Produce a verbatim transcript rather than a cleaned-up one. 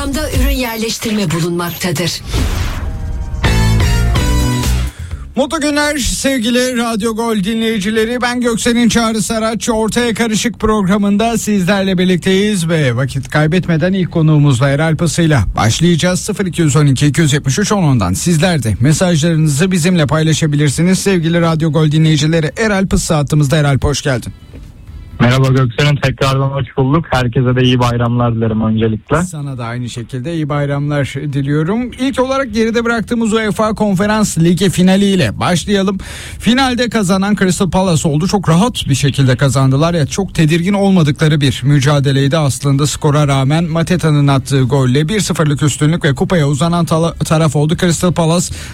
programda ürün yerleştirme bulunmaktadır. Mutlu günler sevgili Radyo Gol dinleyicileri. Ben Göksel'in Çağrı Saraç. Ortaya Karışık programında sizlerle birlikteyiz ve vakit kaybetmeden ilk konuğumuzla Erel Pası'yla başlayacağız. sıfır iki on iki iki yetmiş üç on ondan sizler de mesajlarınızı bizimle paylaşabilirsiniz. Sevgili Radyo Gol dinleyicileri, Erel Pası hattımızda. Erel, hoş geldin. Merhaba Göksel'in, tekrardan hoş bulduk. Herkese de iyi bayramlar dilerim öncelikle. Sana da aynı şekilde iyi bayramlar diliyorum. İlk olarak geride bıraktığımız UEFA Konferans Ligi finaliyle başlayalım. Finalde kazanan Crystal Palace oldu. Çok rahat bir şekilde kazandılar. Ya çok tedirgin olmadıkları bir mücadeleydi aslında skora rağmen. Mateta'nın attığı golle bir sıfırlık üstünlük ve kupaya uzanan ta- taraf oldu. Crystal Palace